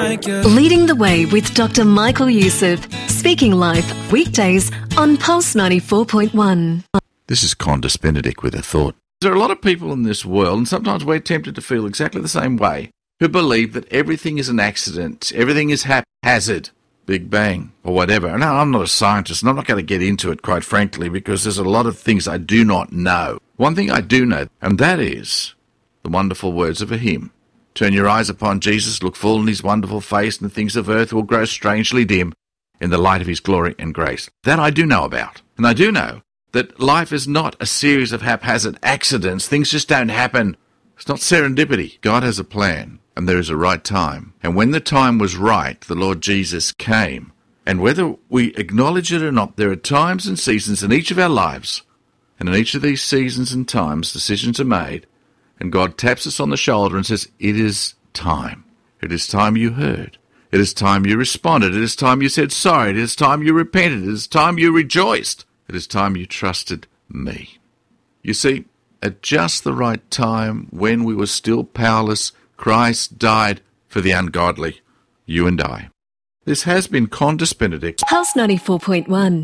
thank you. Leading the Way with Dr. Michael Youssef. Speaking live weekdays on Pulse 94.1. This is Condis Benedict with a thought. There are a lot of people in this world, and sometimes we're tempted to feel exactly the same way, who believe that everything is an accident, everything is haphazard, Big Bang, or whatever. Now, I'm not a scientist, and I'm not going to get into it, quite frankly, because there's a lot of things I do not know. One thing I do know, and that is the wonderful words of a hymn. Turn your eyes upon Jesus, look full in his wonderful face, and the things of earth will grow strangely dim in the light of his glory and grace. That I do know about. And I do know that life is not a series of haphazard accidents. Things just don't happen. It's not serendipity. God has a plan, and there is a right time. And when the time was right, the Lord Jesus came. And whether we acknowledge it or not, there are times and seasons in each of our lives. And in each of these seasons and times, decisions are made. And God taps us on the shoulder and says, it is time. It is time you heard. It is time you responded. It is time you said sorry. It is time you repented. It is time you rejoiced. It is time you trusted me. You see, at just the right time, when we were still powerless, Christ died for the ungodly, you and I. This has been Condis Benedict. Pulse 94.1.